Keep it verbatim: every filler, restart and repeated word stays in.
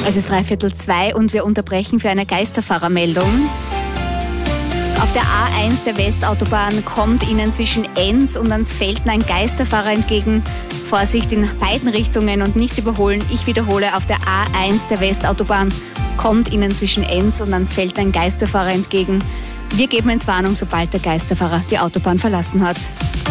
Es ist dreiviertel zwei und wir unterbrechen für eine Geisterfahrermeldung. Auf der A eins der Westautobahn kommt Ihnen zwischen Enns und Ansfelden ein Geisterfahrer entgegen. Vorsicht in beiden Richtungen und nicht überholen. Ich wiederhole, auf der A eins der Westautobahn kommt Ihnen zwischen Enns und Ansfelden ein Geisterfahrer entgegen. Wir geben Entwarnung, sobald der Geisterfahrer die Autobahn verlassen hat.